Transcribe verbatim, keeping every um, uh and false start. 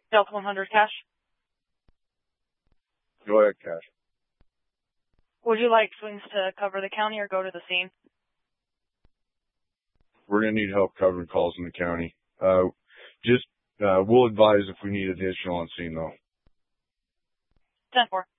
Delta one hundred, Cash. Go ahead, Cash. Would you like swings to cover the county or go to the scene? We're going to need help covering calls in the county. Uh, just, uh, we'll advise if we need additional on scene, though. ten four.